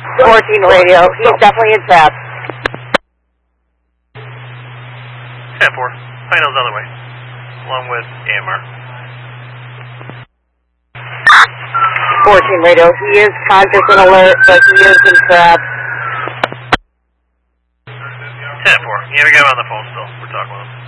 14 radio, he's definitely in trap. 10-4, finals the other way, along with AMR. 14 radio, he is conscious and alert, but he is in trap. 10-4, yeah, we got him on the phone still, we're talking with him.